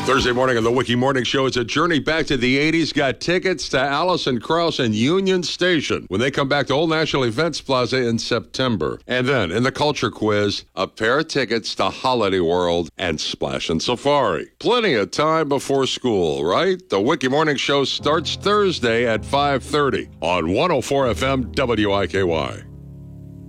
Thursday morning on the Wiki Morning Show, it's a journey back to the 80s. Got tickets to Alison Krauss and Union Station when they come back to Old National Events Plaza in September. And then, in the Culture Quiz, a pair of tickets to Holiday World and Splash and Safari. Plenty of time before school, right? The Wiki Morning Show starts Thursday at 5:30 on 104 FM WIKY.